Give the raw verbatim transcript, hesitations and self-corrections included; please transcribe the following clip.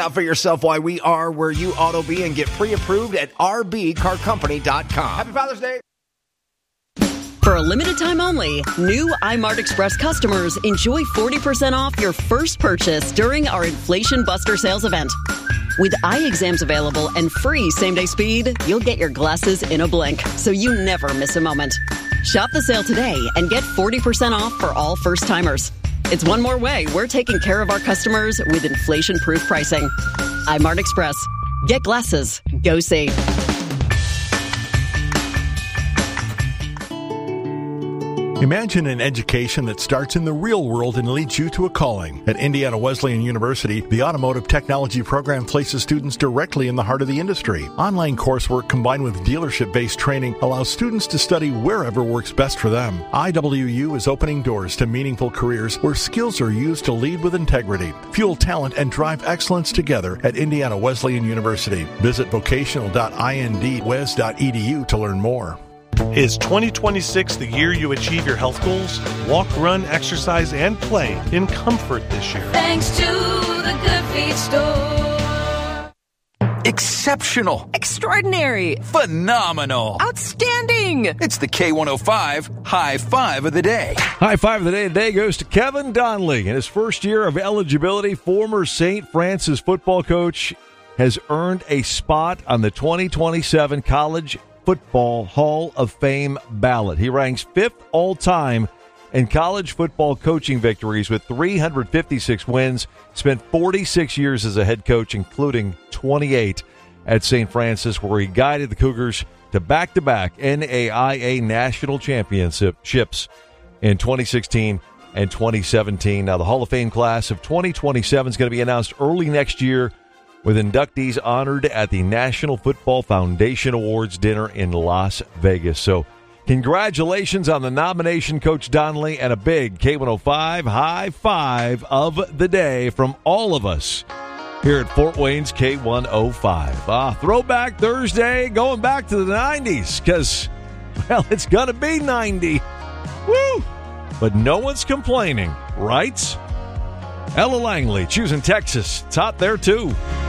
Out for yourself why we are where you ought to be and get pre-approved at r b car company dot com. Happy Father's Day. For a limited time only, new iMart Express customers enjoy forty percent off your first purchase during our Inflation Buster sales event. With eye exams available and free same-day speed, you'll get your glasses in a blink, so you never miss a moment. Shop the sale today and get forty percent off for all first-timers. It's one more way we're taking care of our customers with inflation-proof pricing. iMart Express. Get glasses. Go see. Imagine an education that starts in the real world and leads you to a calling. At Indiana Wesleyan University, the Automotive Technology program places students directly in the heart of the industry. Online coursework combined with dealership-based training allows students to study wherever works best for them. I W U is opening doors to meaningful careers where skills are used to lead with integrity, fuel talent, and drive excellence together at Indiana Wesleyan University. Visit vocational dot indwes dot e d u to learn more. Is twenty twenty-six the year you achieve your health goals? Walk, run, exercise, and play in comfort this year. Thanks to the Good Feet Store. Exceptional. Extraordinary. Phenomenal. Outstanding. It's the K one oh five High Five of the Day. High Five of the Day today goes to Kevin Donnelly. In his first year of eligibility, former Saint Francis football coach has earned a spot on the twenty twenty-seven College Football Hall of Fame ballot. He ranks fifth all-time in college football coaching victories with three hundred fifty-six wins, spent forty-six years as a head coach, including twenty-eight at Saint Francis, where he guided the Cougars to back-to-back N A I A national championships in twenty sixteen and twenty seventeen. Now, the Hall of Fame class of twenty twenty-seven is going to be announced early next year, with inductees honored at the National Football Foundation Awards dinner in Las Vegas. So congratulations on the nomination, Coach Donnelly, and a big K one oh five High Five of the Day from all of us here at Fort Wayne's K one oh five. Ah, Throwback Thursday, going back to the nineties, because, well, it's going to be ninety. Woo! But no one's complaining, right? Ella Langley choosing Texas. It's hot there, too.